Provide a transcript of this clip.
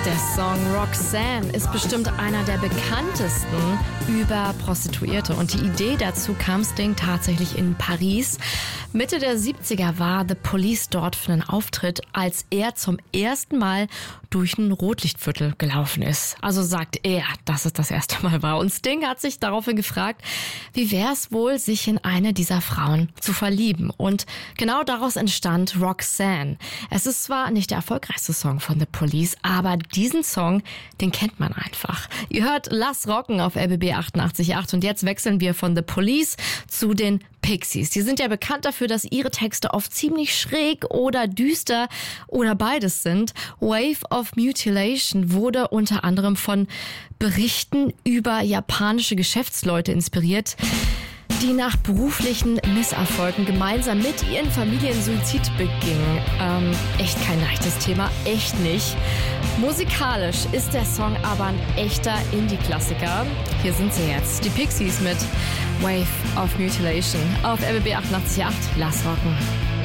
Der Song Roxanne ist bestimmt einer der bekanntesten über Prostituierte. Und die Idee dazu kam Sting tatsächlich in Paris. Mitte der 70er war The Police dort für einen Auftritt, als er zum ersten Mal durch ein Rotlichtviertel gelaufen ist. Also sagt er, dass es das erste Mal war. Und Sting hat sich daraufhin gefragt, wie wäre es wohl, sich in eine dieser Frauen zu verlieben. Und genau daraus entstand Roxanne. Es ist zwar nicht der erfolgreichste Song von The Police, aber diesen Song, den kennt man einfach. Ihr hört Lass Rocken auf RBB 88.8 und jetzt wechseln wir von The Police zu den Pixies. Die sind ja bekannt dafür, dass ihre Texte oft ziemlich schräg oder düster oder beides sind. Wave of Mutilation wurde unter anderem von Berichten über japanische Geschäftsleute inspiriert, die nach beruflichen Misserfolgen gemeinsam mit ihren Familien Suizid begingen. Echt kein leichtes Thema, echt nicht. Musikalisch ist der Song aber ein echter Indie-Klassiker. Hier sind sie jetzt, die Pixies mit Wave of Mutilation auf RBB 88.8. Lass rocken.